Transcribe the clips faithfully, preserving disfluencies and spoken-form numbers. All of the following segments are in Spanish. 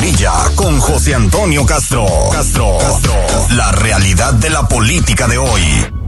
Grilla con José Antonio Castro. Castro. Castro. La realidad de la política de hoy.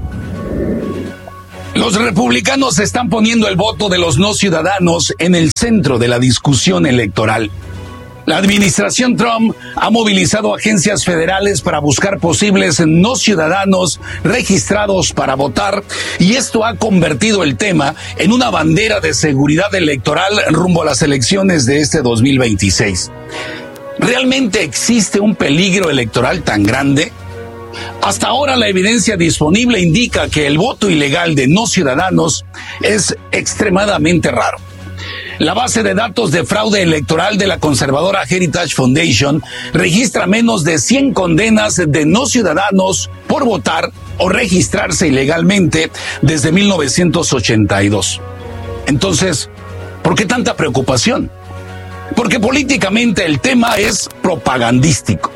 Los republicanos están poniendo el voto de los no ciudadanos en el centro de la discusión electoral. La administración Trump ha movilizado agencias federales para buscar posibles no ciudadanos registrados para votar, y esto ha convertido el tema en una bandera de seguridad electoral rumbo a las elecciones de este dos mil veintiséis. ¿Realmente existe un peligro electoral tan grande? Hasta ahora la evidencia disponible indica que el voto ilegal de no ciudadanos es extremadamente raro. La base de datos de fraude electoral de la conservadora Heritage Foundation registra menos de cien condenas de no ciudadanos por votar o registrarse ilegalmente desde mil novecientos ochenta y dos. Entonces, ¿por qué tanta preocupación? Porque políticamente el tema es propagandístico.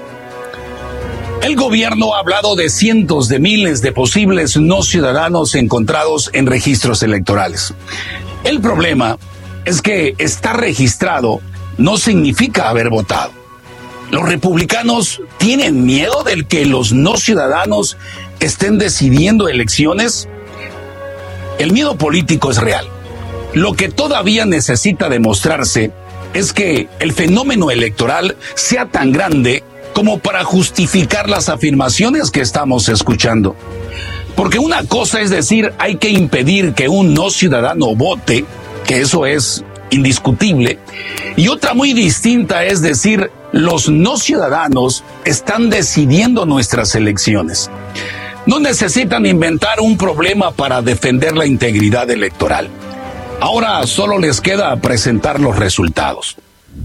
El gobierno ha hablado de cientos de miles de posibles no ciudadanos encontrados en registros electorales. El problema es que estar registrado no significa haber votado. ¿Los republicanos tienen miedo de que los no ciudadanos estén decidiendo elecciones? El miedo político es real. Lo que todavía necesita demostrarse es que el fenómeno electoral sea tan grande como para justificar las afirmaciones que estamos escuchando. Porque una cosa es decir, hay que impedir que un no ciudadano vote, que eso es indiscutible, y otra muy distinta es decir, los no ciudadanos están decidiendo nuestras elecciones. No necesitan inventar un problema para defender la integridad electoral. Ahora solo les queda presentar los resultados.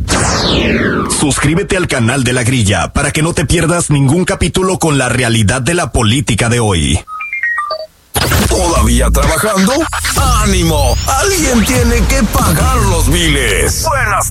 Suscríbete al canal de La Grilla para que no te pierdas ningún capítulo con la realidad de la política de hoy. ¿Todavía trabajando? ¡Ánimo! Alguien tiene que pagar los biles. Buenas